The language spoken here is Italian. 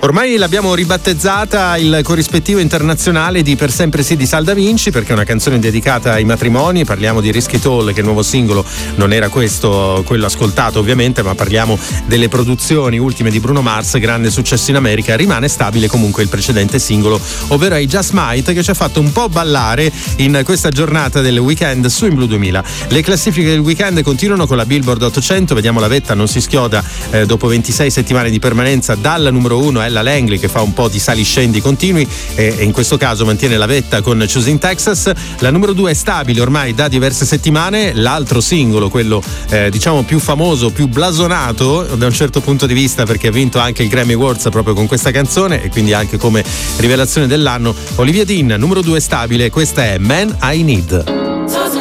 Ormai l'abbiamo ribattezzata il corrispettivo internazionale di Per sempre sì di Sal Da Vinci, perché è una canzone dedicata ai matrimoni. Parliamo di Risky Tall, che è il nuovo singolo, non era questo quello ascoltato ovviamente, ma parliamo delle produzioni ultime di Bruno Mars, grande successo in America. Rimane stabile comunque il precedente singolo, ovvero I Just Might, che ci ha fatto un po' ballare in questa giornata del weekend su In Blu 2000. Le classifiche del weekend continuano con la Billboard 800, vediamo la vetta non si schioda dopo 26 settimane di permanenza dalla numero 1 Ella Langley, che fa un po' di saliscendi continui e in questo caso mantiene la vetta con Choosing Texas. La numero 2 è stabile ormai da diverse settimane, l'altro singolo, quello diciamo più famoso, più blasonato da un certo punto di vista, perché ha vinto anche il Grammy Awards proprio con questa canzone e quindi anche come rivelazione dell'anno, Olivia Dean, numero 2 stabile. Questa è Man I Need.